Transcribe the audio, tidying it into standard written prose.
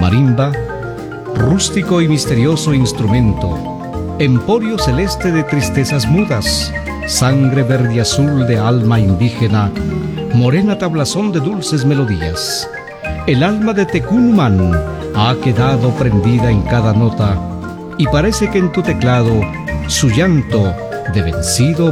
Marimba, rústico y misterioso instrumento, emporio celeste de tristezas mudas, sangre verde y azul de alma indígena, morena tablazón de dulces melodías. El alma de Tecunumán ha quedado prendida en cada nota y parece que en tu teclado su llanto de vencido